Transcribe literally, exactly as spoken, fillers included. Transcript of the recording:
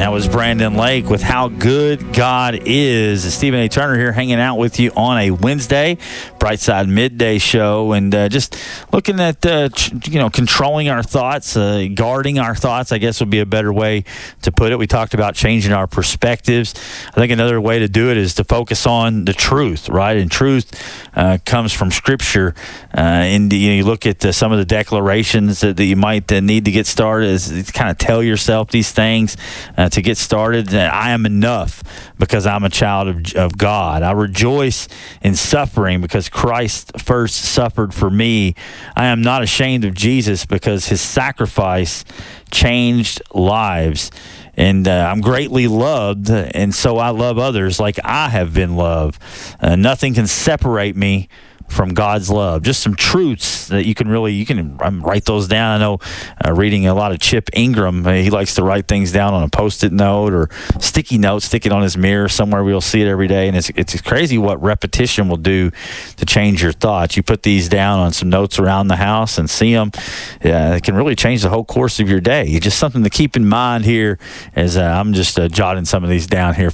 That was Brandon Lake with How Good God Is. Stephen A. Turner here hanging out with you on a Wednesday, Brightside Midday Show, and uh, just looking at, uh, ch- you know, controlling our thoughts, uh, guarding our thoughts, I guess would be a better way to put it. We talked about changing our perspectives. I think another way to do it is to focus on the truth, right? And truth uh, comes from Scripture. Uh, and you know, you look at uh, some of the declarations that, that you might uh, need to get started, is, is kind of tell yourself these things. Uh, to get started, I am enough because I'm a child of, of God. I rejoice in suffering because Christ first suffered for me. I am not ashamed of Jesus because his sacrifice changed lives. And uh, I'm greatly loved, and so I love others like I have been loved. Uh, nothing can separate me from God's love. Just some truths that you can really, you can um, write those down. I know uh, reading a lot of Chip Ingram, uh, he likes to write things down on a Post-it note or sticky note, stick it on his mirror somewhere. We'll see it every day. And it's it's crazy what repetition will do to change your thoughts. You put these down on some notes around the house and see them. Yeah, it can really change the whole course of your day. Just something to keep in mind here as uh, I'm just uh, jotting some of these down here